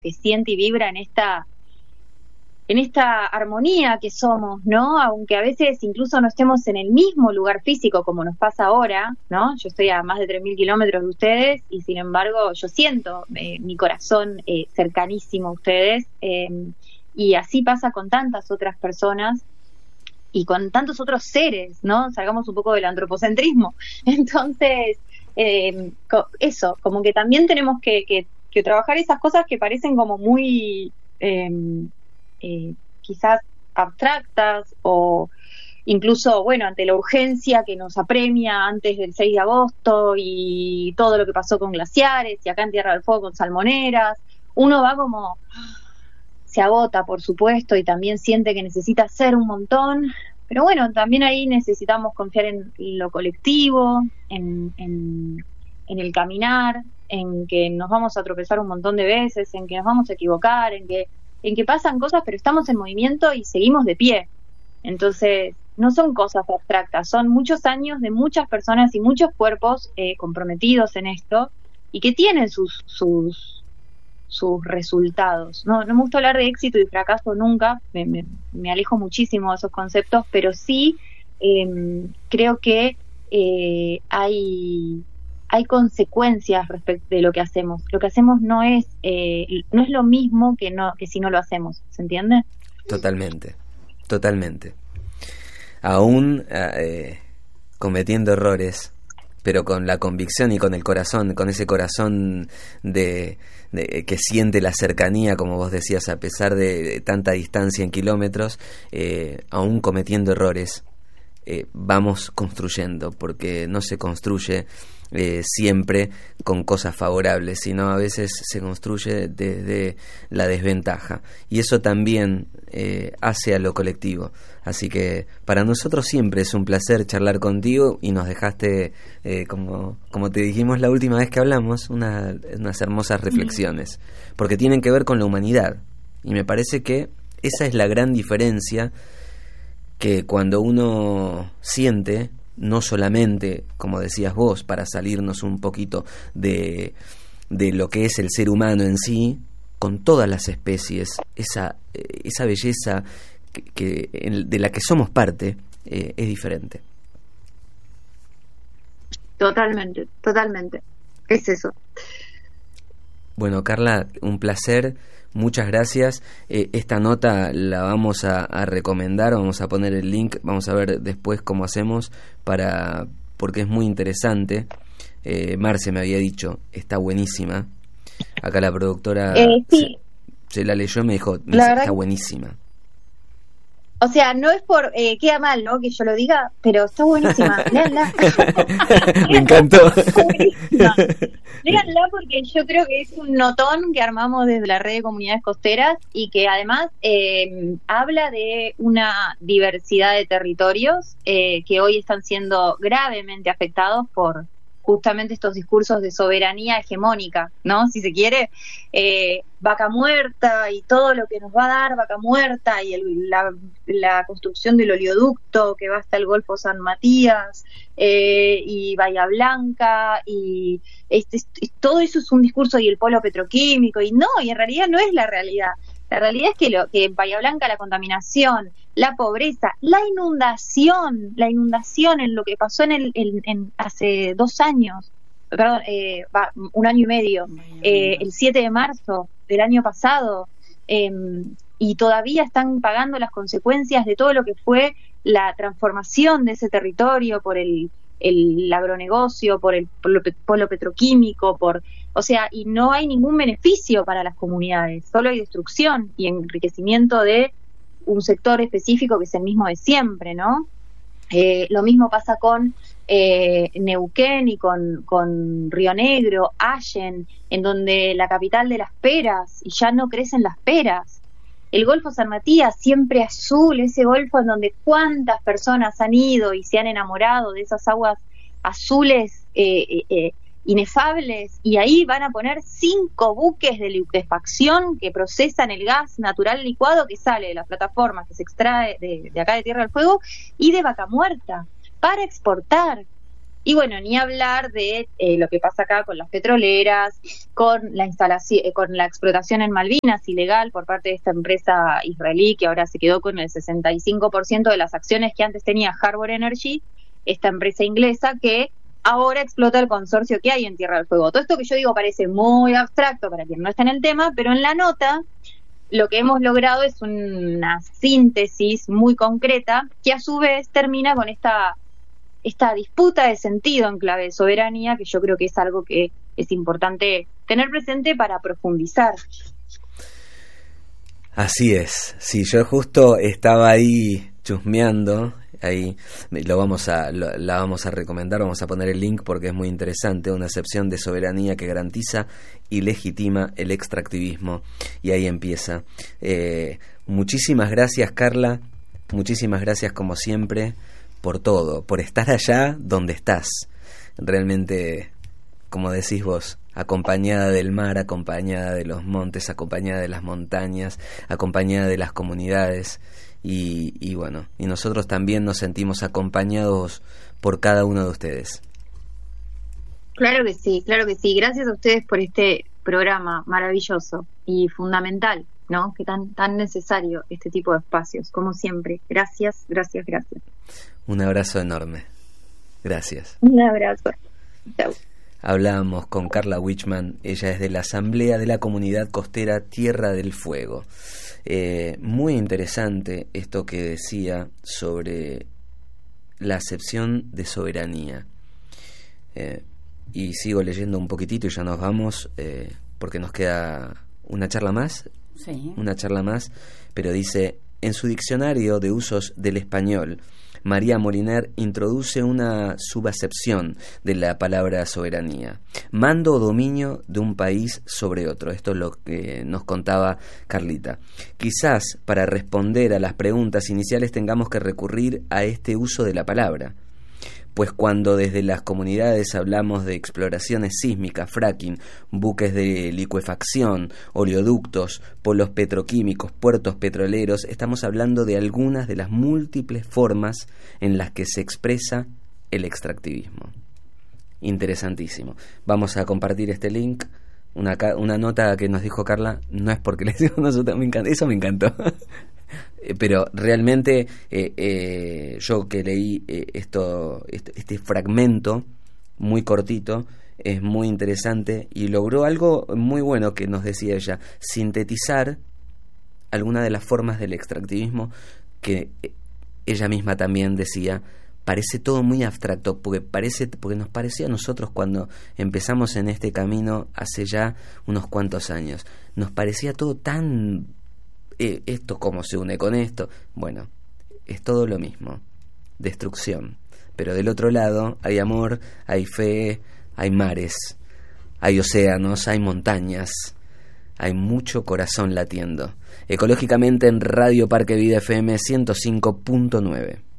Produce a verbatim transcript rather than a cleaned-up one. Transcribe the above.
que siente y vibra en esta en esta armonía que somos, ¿no? Aunque a veces incluso no estemos en el mismo lugar físico como nos pasa ahora, ¿no? Yo estoy a más de tres mil kilómetros de ustedes y sin embargo yo siento eh, mi corazón eh, cercanísimo a ustedes, eh, y así pasa con tantas otras personas y con tantos otros seres, ¿no? Salgamos un poco del antropocentrismo. Entonces, eh, eso, como que también tenemos que, que, que trabajar esas cosas que parecen como muy... Eh, Eh, quizás abstractas o incluso, bueno, ante la urgencia que nos apremia antes del seis de agosto y todo lo que pasó con glaciares y acá en Tierra del Fuego con salmoneras, uno va como, se agota, por supuesto, y también siente que necesita hacer un montón, pero bueno, también ahí necesitamos confiar en lo colectivo, en, en, en el caminar, en que nos vamos a tropezar un montón de veces, en que nos vamos a equivocar, en que en que pasan cosas, pero estamos en movimiento y seguimos de pie. Entonces, no son cosas abstractas, son muchos años de muchas personas y muchos cuerpos eh, comprometidos en esto y que tienen sus sus sus resultados. No, no me gusta hablar de éxito y fracaso nunca, me, me, me alejo muchísimo de esos conceptos, pero sí eh, creo que eh, hay... hay consecuencias respecto de lo que hacemos. Lo que hacemos no es eh, no es lo mismo que no que si no lo hacemos, ¿se entiende? Totalmente, totalmente. Aún eh, cometiendo errores, pero con la convicción y con el corazón, con ese corazón de, de que siente la cercanía, como vos decías, a pesar de tanta distancia en kilómetros, eh, aún cometiendo errores, eh, vamos construyendo, porque no se construye Eh, siempre con cosas favorables, sino a veces se construye desde la desventaja, y eso también eh, hace a lo colectivo. Así que para nosotros siempre es un placer charlar contigo, y nos dejaste, eh, como, como te dijimos la última vez que hablamos, una, unas hermosas reflexiones, porque tienen que ver con la humanidad, y me parece que esa es la gran diferencia, que cuando uno siente, no solamente, como decías vos, para salirnos un poquito de, de lo que es el ser humano en sí, con todas las especies, esa, esa belleza que, que, de la que somos parte, eh, es diferente. Totalmente, totalmente. Es eso. Bueno, Carla, un placer. Muchas gracias. Eh, esta nota la vamos a, a recomendar, vamos a poner el link, vamos a ver después cómo hacemos, para porque es muy interesante. Eh, Marce me había dicho, está buenísima. Acá la productora eh, sí. se, se la leyó y me dijo, me dice, está buenísima. O sea, no es por... Eh, queda mal, ¿no?, que yo lo diga, pero está buenísima. Léanla. Me encantó. Léanla porque yo creo que es un notón que armamos desde la red de comunidades costeras y que además eh, habla de una diversidad de territorios eh, que hoy están siendo gravemente afectados por justamente estos discursos de soberanía hegemónica, ¿no? Si se quiere, eh, vaca muerta y todo lo que nos va a dar vaca muerta y el, la, la construcción del oleoducto que va hasta el Golfo San Matías eh, y Bahía Blanca y este, todo eso es un discurso, y el polo petroquímico, y no, y en realidad no es la realidad. La realidad es que, lo, que en Bahía Blanca la contaminación, la pobreza, la inundación, la inundación en lo que pasó en el en, en hace dos años, perdón, eh, va, un año y medio, eh, el siete de marzo del año pasado, eh, y todavía están pagando las consecuencias de todo lo que fue la transformación de ese territorio por el, el agronegocio, por el polo, polo petroquímico, por... O sea, y no hay ningún beneficio para las comunidades, solo hay destrucción y enriquecimiento de un sector específico que es el mismo de siempre, ¿no? Eh, lo mismo pasa con eh, Neuquén y con, con Río Negro, Allen, en donde la capital de las peras, y ya no crecen las peras. El Golfo San Matías, siempre azul, ese golfo en donde cuántas personas han ido y se han enamorado de esas aguas azules, eh, eh, eh, inefables, y ahí van a poner cinco buques de liquefacción que procesan el gas natural licuado que sale de las plataformas que se extrae de, de acá de Tierra del Fuego y de vaca muerta para exportar. Y bueno, ni hablar de eh, lo que pasa acá con las petroleras, con la instalación, eh, con la explotación en Malvinas ilegal por parte de esta empresa israelí que ahora se quedó con el sesenta y cinco por ciento de las acciones que antes tenía Harbour Energy, esta empresa inglesa que ahora explota el consorcio que hay en Tierra del Fuego. Todo esto que yo digo parece muy abstracto para quien no está en el tema, pero en la nota lo que hemos logrado es una síntesis muy concreta que a su vez termina con esta esta disputa de sentido en clave de soberanía, que yo creo que es algo que es importante tener presente para profundizar. Así es, sí, yo justo estaba ahí chusmeando, ahí lo vamos a lo, la vamos a recomendar, vamos a poner el link porque es muy interesante, una acepción de soberanía que garantiza y legitima el extractivismo, y ahí empieza. Eh, muchísimas gracias, Carla, muchísimas gracias como siempre por todo, por estar allá donde estás, realmente, como decís vos, acompañada del mar, acompañada de los montes, acompañada de las montañas, acompañada de las comunidades, y, y bueno, y nosotros también nos sentimos acompañados por cada uno de ustedes. Claro que sí, claro que sí. Gracias a ustedes por este programa maravilloso y fundamental, ¿no? Que tan tan necesario este tipo de espacios, como siempre. Gracias, gracias, gracias. Un abrazo enorme. Gracias. Un abrazo. Chau. Hablábamos con Carla Wichmann, ella es de la Asamblea de la Comunidad Costera Tierra del Fuego. Eh, muy interesante esto que decía sobre la acepción de soberanía. Eh, y sigo leyendo un poquitito y ya nos vamos, eh, porque nos queda una charla más. Sí. Una charla más, pero dice, en su diccionario de usos del español, María Moliner introduce una subacepción de la palabra soberanía: mando o dominio de un país sobre otro. Esto es lo que nos contaba Carlita. Quizás para responder a las preguntas iniciales tengamos que recurrir a este uso de la palabra, pues cuando desde las comunidades hablamos de exploraciones sísmicas, fracking, buques de licuefacción, oleoductos, polos petroquímicos, puertos petroleros, estamos hablando de algunas de las múltiples formas en las que se expresa el extractivismo. Interesantísimo. Vamos a compartir este link. Una, una nota que nos dijo Carla, no es porque le decimos nosotros, me encanta, eso me encantó. Pero realmente eh, eh, yo que leí eh, esto, este, este fragmento muy cortito, es muy interesante y logró algo muy bueno que nos decía ella: sintetizar alguna de las formas del extractivismo que ella misma también decía. Parece todo muy abstracto, porque parece porque nos parecía a nosotros cuando empezamos en este camino hace ya unos cuantos años, nos parecía todo tan eh, esto cómo se une con esto. Bueno, es todo lo mismo, destrucción, pero del otro lado hay amor, hay fe, hay mares, hay océanos, hay montañas, hay mucho corazón latiendo. Ecológicamente en Radio Parque Vida F M ciento cinco punto nueve.